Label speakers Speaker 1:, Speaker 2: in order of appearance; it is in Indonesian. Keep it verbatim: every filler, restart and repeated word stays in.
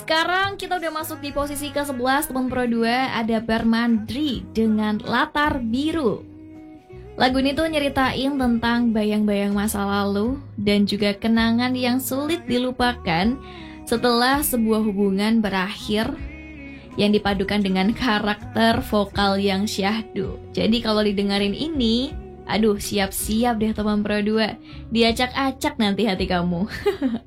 Speaker 1: Sekarang kita udah masuk di posisi ke sebelas teman Pro dua, ada Bermandri dengan Latar Biru. Lagu ini tuh nyeritain tentang bayang-bayang masa lalu dan juga kenangan yang sulit dilupakan setelah sebuah hubungan berakhir, yang dipadukan dengan karakter vokal yang syahdu. Jadi kalau didengerin ini, aduh siap-siap deh teman Pro dua, diacak-acak nanti hati kamu.